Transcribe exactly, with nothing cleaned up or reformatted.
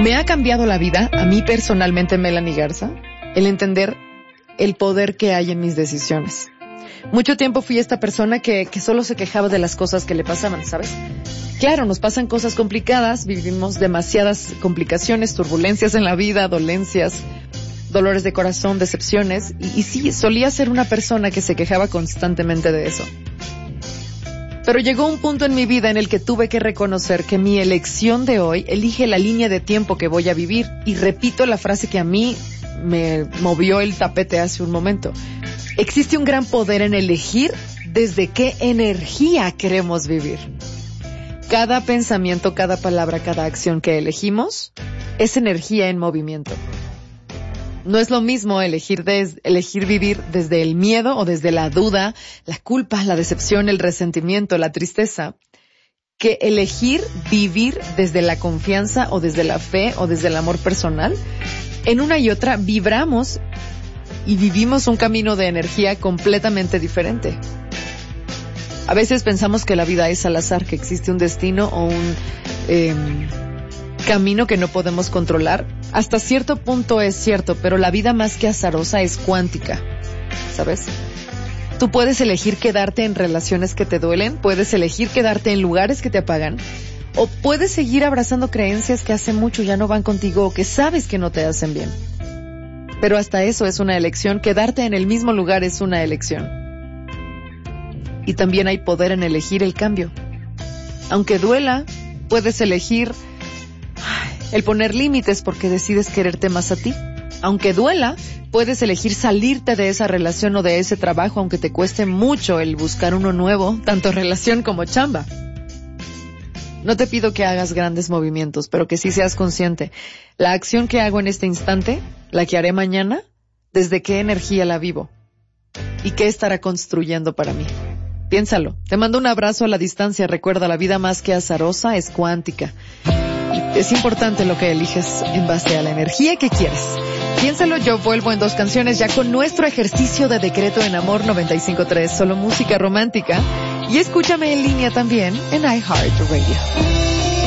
Me ha cambiado la vida, a mí personalmente, Melanie Garza, el entender el poder que hay en mis decisiones. Mucho tiempo fui esta persona que, que solo se quejaba de las cosas que le pasaban, ¿sabes? Claro, nos pasan cosas complicadas, vivimos demasiadas complicaciones, turbulencias en la vida, dolencias, dolores de corazón, decepciones, y, y sí, solía ser una persona que se quejaba constantemente de eso. Pero llegó un punto en mi vida en el que tuve que reconocer que mi elección de hoy elige la línea de tiempo que voy a vivir, y repito la frase que a mí me movió el tapete hace un momento. Existe un gran poder en elegir desde qué energía queremos vivir. Cada pensamiento, cada palabra, cada acción que elegimos es energía en movimiento. No es lo mismo elegir, des, elegir vivir desde el miedo o desde la duda, la culpa, la decepción, el resentimiento, la tristeza, que elegir vivir desde la confianza o desde la fe o desde el amor personal. En una y otra vibramos y vivimos un camino de energía completamente diferente. A veces pensamos que la vida es al azar, que existe un destino o un eh, camino que no podemos controlar. Hasta cierto punto es cierto, pero la vida más que azarosa es cuántica, ¿sabes? Tú puedes elegir quedarte en relaciones que te duelen, puedes elegir quedarte en lugares que te apagan, o puedes seguir abrazando creencias que hace mucho ya no van contigo o que sabes que no te hacen bien. Pero hasta eso es una elección, quedarte en el mismo lugar es una elección. Y también hay poder en elegir el cambio. Aunque duela, puedes elegir el poner límites porque decides quererte más a ti. Aunque duela, puedes elegir salirte de esa relación o de ese trabajo, aunque te cueste mucho el buscar uno nuevo, tanto relación como chamba. No te pido que hagas grandes movimientos, pero que sí seas consciente. La acción que hago en este instante, la que haré mañana, ¿desde qué energía la vivo? ¿Y qué estará construyendo para mí? Piénsalo. Te mando un abrazo a la distancia. Recuerda, la vida más que azarosa es cuántica. Y es importante lo que eliges en base a la energía que quieres. Piénsalo, yo vuelvo en dos canciones ya con nuestro ejercicio de decreto en Amor noventa y cinco punto tres, solo música romántica. Y escúchame en línea también en iHeartRadio.